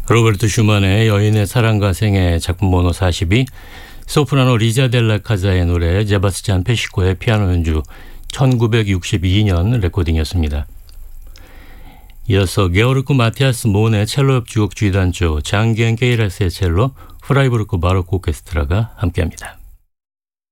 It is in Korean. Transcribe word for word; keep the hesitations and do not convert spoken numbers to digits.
로베르토 슈만의 여인의 사랑과 생애 작품 번호 사십이, 소프라노 리자 델라 카자의 노래 제바스찬 페시코의 피아노 연주 천구백육십이 년 레코딩이었습니다. 이어서 게오르크 마티아스 몬의 첼로 협주곡 G단조, 장기엔 게이라스의 첼로, 프라이부르크 바로크 오케스트라가 함께합니다.